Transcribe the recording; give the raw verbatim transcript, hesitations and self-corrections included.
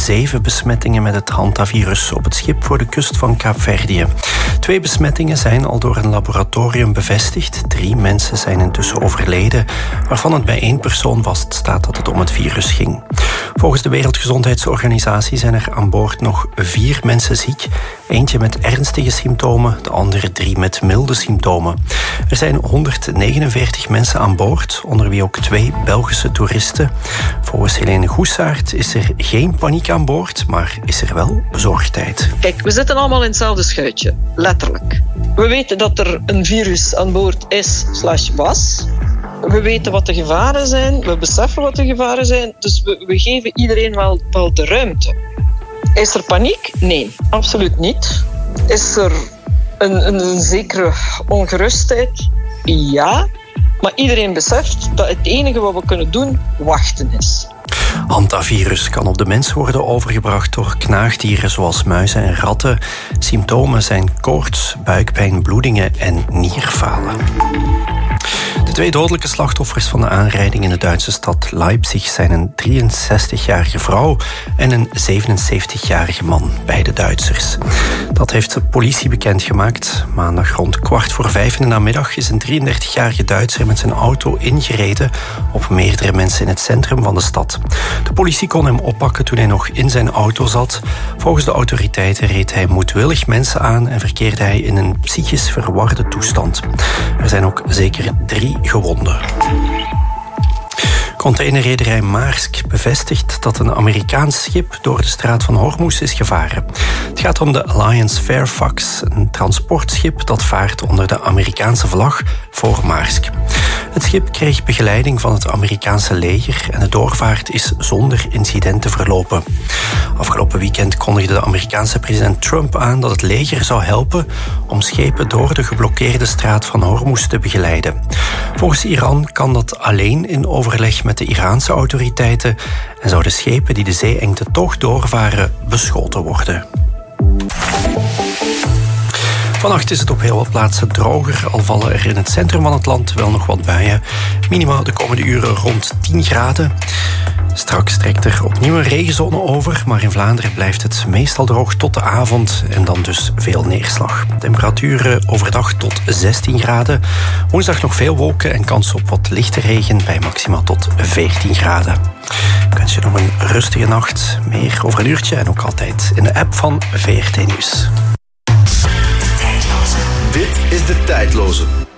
zeven besmettingen met het hantavirus op het schip voor de kust van Kaapverdië. Twee besmettingen zijn al door een laboratorium bevestigd. Drie mensen zijn intussen overleden, waarvan het bij één persoon vaststaat dat het om het virus ging. Volgens de Wereldgezondheidsorganisatie zijn er aan boord nog vier mensen ziek. Eentje met ernstige symptomen, de andere drie met milde symptomen. Er zijn honderdnegenenveertig mensen aan boord, onder wie ook twee Belgische toeristen. Volgens Helene Goesaert is er geen paniek aan boord, maar is er wel bezorgdheid. Kijk, we zitten allemaal in hetzelfde schuitje, letterlijk. We weten dat er een virus aan boord is slash was. We weten wat de gevaren zijn, we beseffen wat de gevaren zijn, dus we, we geven iedereen wel, wel de ruimte. Is er paniek? Nee, absoluut niet. Is er een, een, een zekere ongerustheid? Ja, maar iedereen beseft dat het enige wat we kunnen doen, wachten is. Hantavirus kan op de mens worden overgebracht door knaagdieren zoals muizen en ratten. Symptomen zijn koorts, buikpijn, bloedingen en nierfalen. De twee dodelijke slachtoffers van de aanrijding in de Duitse stad Leipzig zijn een drieënzestigjarige vrouw en een zevenenzeventigjarige man, beide Duitsers. Dat heeft de politie bekendgemaakt. Maandag rond kwart voor vijf in de namiddag is een drieëndertigjarige Duitser met zijn auto ingereden op meerdere mensen in het centrum van de stad. De politie kon hem oppakken toen hij nog in zijn auto zat. Volgens de autoriteiten reed hij moedwillig mensen aan en verkeerde hij in een psychisch verwarde toestand. Er zijn ook zeker drie gewonden. Containerrederij Maersk bevestigt dat een Amerikaans schip door de straat van Hormuz is gevaren. Het gaat om de Alliance Fairfax, een transportschip dat vaart onder de Amerikaanse vlag voor Maersk. Het schip kreeg begeleiding van het Amerikaanse leger en de doorvaart is zonder incidenten verlopen. Afgelopen weekend kondigde de Amerikaanse president Trump aan dat het leger zou helpen om schepen door de geblokkeerde straat van Hormuz te begeleiden. Volgens Iran kan dat alleen in overleg met de Iraanse autoriteiten en zouden schepen die de zeeengte toch doorvaren beschoten worden. Vannacht is het op heel wat plaatsen droger, al vallen er in het centrum van het land wel nog wat buien. Minima de komende uren rond tien graden. Straks trekt er opnieuw een regenzone over, maar in Vlaanderen blijft het meestal droog tot de avond en dan dus veel neerslag. Temperaturen overdag tot zestien graden. Woensdag nog veel wolken en kans op wat lichte regen bij maxima tot veertien graden. Ik wens je nog een rustige nacht. Meer over een uurtje en ook altijd in de app van V R T Nieuws. Dit is De Tijdloze.